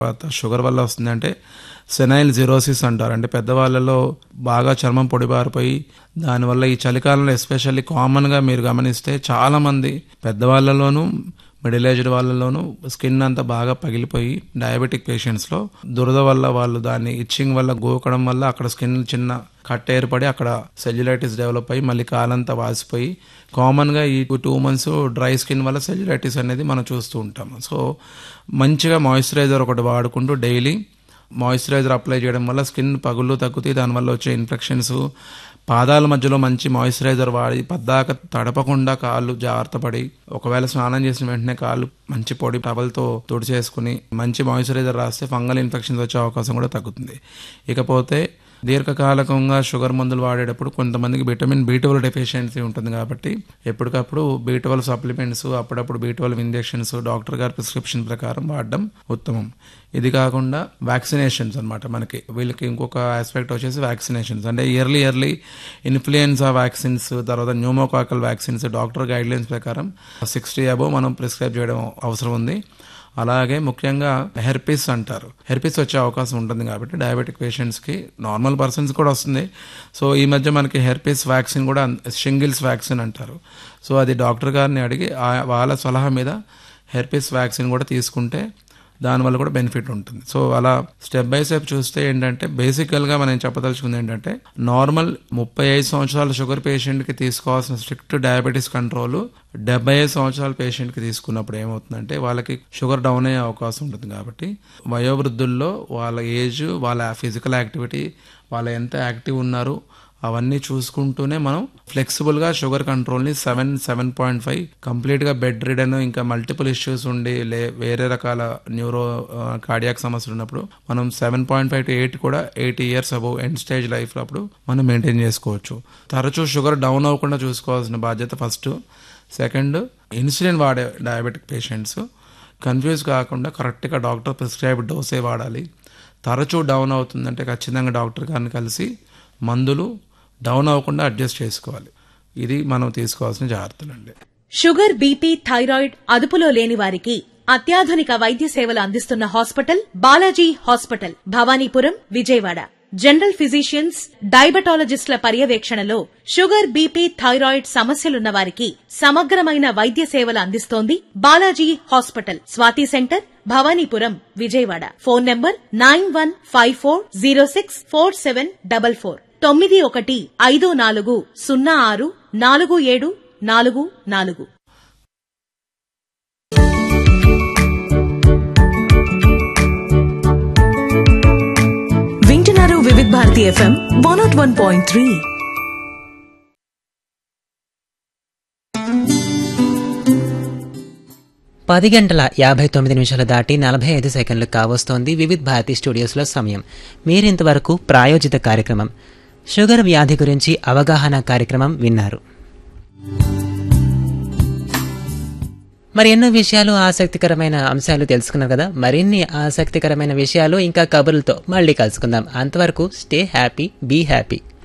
తర్వాత షుగర్ వల్ల వస్తుందంటే సెనైల్ జిరోసిస్ అంటారు. అంటే పెద్దవాళ్ళలో బాగా చర్మం పొడిబారిపోయి దానివల్ల ఈ చలికాలంలో ఎస్పెషల్లీ కామన్గా మీరు గమనిస్తే చాలామంది పెద్దవాళ్ళలోనూ మిడిల్ ఏజ్డ్ వాళ్ళలోనూ స్కిన్ అంతా బాగా పగిలిపోయి డయాబెటిక్ పేషెంట్స్లో దురద వల్ల వాళ్ళు దాన్ని ఇచ్చింగ్ వల్ల గోకడం వల్ల అక్కడ స్కిన్ చిన్న కట్ ఏర్పడి అక్కడ సెల్యులైటిస్ డెవలప్ అయ్యి మళ్ళీ కాలంతా వాసిపోయి కామన్గా ఈ 2 months డ్రై స్కిన్ వల్ల సెల్యులైటిస్ అనేది మనం చూస్తూ ఉంటాము. సో మంచిగా మాయిశ్చరైజర్ ఒకటి వాడుకుంటూ డైలీ మాయిశ్చరైజర్ అప్లై చేయడం వల్ల స్కిన్ పగుళ్ళు తగ్గుతాయి. దానివల్ల వచ్చే ఇన్ఫెక్షన్స్, పాదాల మధ్యలో మంచి మాయిశ్చరైజర్ వాడి పద్దాక తడపకుండా కాళ్ళు జాగ్రత్త పడి, ఒకవేళ స్నానం చేసిన వెంటనే కాళ్ళు మంచి పొడి టవల్తో తుడిచేసుకుని మంచి మాయిశ్చరైజర్ రాస్తే ఫంగల్ ఇన్ఫెక్షన్స్ వచ్చే అవకాశం కూడా తగ్గుతుంది. ఇకపోతే దీర్ఘకాలికంగా షుగర్ మందులు వాడేటప్పుడు కొంతమందికి విటమిన్ B12 డెఫిషియన్సీ ఉంటుంది కాబట్టి ఎప్పటికప్పుడు B12 సప్లిమెంట్స్, అప్పుడప్పుడు B12 ఇంజెక్షన్స్ డాక్టర్ గారి ప్రిస్క్రిప్షన్ ప్రకారం వాడడం ఉత్తమం. ఇది కాకుండా వ్యాక్సినేషన్స్ అనమాట. మనకి వీళ్ళకి ఇంకొక ఆస్పెక్ట్ వచ్చేసి వ్యాక్సినేషన్స్. అంటే ఇయర్లీ ఇన్ఫ్లుయెన్జా వ్యాక్సిన్స్, తర్వాత న్యూమోకాకల్ వ్యాక్సిన్స్ డాక్టర్ గైడ్లైన్స్ ప్రకారం 60 అబోవ్ మనం ప్రిస్క్రైబ్ చేయడం అవసరం ఉంది. అలాగే ముఖ్యంగా హెర్పిస్ అంటారు, హెర్పిస్ వచ్చే అవకాశం ఉంటుంది కాబట్టి డయాబెటిక్ పేషెంట్స్కి, నార్మల్ పర్సన్స్ కూడా వస్తుంది. సో ఈ మధ్య మనకి హెర్పిస్ వ్యాక్సిన్ కూడా షింగిల్స్ వ్యాక్సిన్ అంటారు. సో అది డాక్టర్ గారిని అడిగి వాళ్ళ సలహా మీద హెర్పిస్ వ్యాక్సిన్ కూడా తీసుకుంటే దానివల్ల కూడా బెనిఫిట్ ఉంటుంది. సో అలా స్టెప్ బై స్టెప్ చూస్తే ఏంటంటే బేసికల్గా మనం చెప్పదలుచుకుంది ఏంటంటే నార్మల్ 35 సంవత్సరాల షుగర్ పేషెంట్కి తీసుకోవాల్సిన స్ట్రిక్ట్ డయాబెటీస్ కంట్రోల్ 75 సంవత్సరాల పేషెంట్కి తీసుకున్నప్పుడు ఏమవుతుందంటే వాళ్ళకి షుగర్ డౌన్ అయ్యే అవకాశం ఉంటుంది. కాబట్టి వయోవృద్ధుల్లో వాళ్ళ ఏజ్, వాళ్ళ ఫిజికల్ యాక్టివిటీ, వాళ్ళ ఎంత యాక్టివ్ ఉన్నారు అవన్నీ చూసుకుంటూనే మనం ఫ్లెక్సిబుల్గా షుగర్ కంట్రోల్ని 7.5 కంప్లీట్గా బెడ్ రిడన్, ఇంకా మల్టిపుల్ ఇష్యూస్ ఉండి వేరే రకాల న్యూరో కార్డియాక్ సమస్యలు ఉన్నప్పుడు మనం 7.5 to 8 కూడా 80 years అబోవ్ ఎండ్ స్టేజ్ లైఫ్లో అప్పుడు మనం మెయింటైన్ చేసుకోవచ్చు. తరచూ షుగర్ డౌన్ అవ్వకుండా చూసుకోవాల్సిన బాధ్యత ఫస్ట్. సెకండ్, ఇన్సులిన్ వాడే డయాబెటిక్ పేషెంట్స్ కన్ఫ్యూజ్ కాకుండా కరెక్ట్గా డాక్టర్ ప్రిస్క్రైబ్ డోసే వాడాలి. తరచూ డౌన్ అవుతుందంటే ఖచ్చితంగా డాక్టర్ గారిని కలిసి మందులు డౌన్ అవ్వకుండా అడ్జస్ట్ చేసుకోవాలి. ఇది మనం తీసుకోవాల్సిన జాగ్రత్తలు అండి. షుగర్, బీపీ, థైరాయిడ్ అదుపులో లేని వారికి అత్యాధునిక వైద్య సేవలు అందిస్తున్న hospital Balaji hospital, Bhavanipuram, Vijayawada. General physicians, డయాబెటాలజిస్టుల పర్యవేక్షణలో షుగర్, బీపీ, థైరాయిడ్ సమస్యలున్న వారికి సమగ్రమైన వైద్య సేవలు అందిస్తోంది Balaji hospital. Swathi centre, Bhavanipuram, Vijayawada. Phone number 9154064744 9154064744. వింటున్నారు వివిధ్ భారతి FM 101.3. పది గంటల 59 నిమిషాలు దాటి 45 సెకండ్లు కావస్తోంది వివిధ్ భారతి స్టూడియోస్లో సమయం. మీరింతవరకు ప్రాయోజిత కార్యక్రమం షుగర్ వ్యాధి గురించి అవగాహన కార్యక్రమం విన్నారు. మరి ఎన్నో విషయాలు, ఆసక్తికరమైన అంశాలు తెలుసుకున్నారు కదా. మరిన్ని ఆసక్తికరమైన విషయాలు ఇంకా కబుర్లతో మళ్ళీ కలుసుకుందాం. అంతవరకు స్టే హ్యాపీ, బీ హ్యాపీ.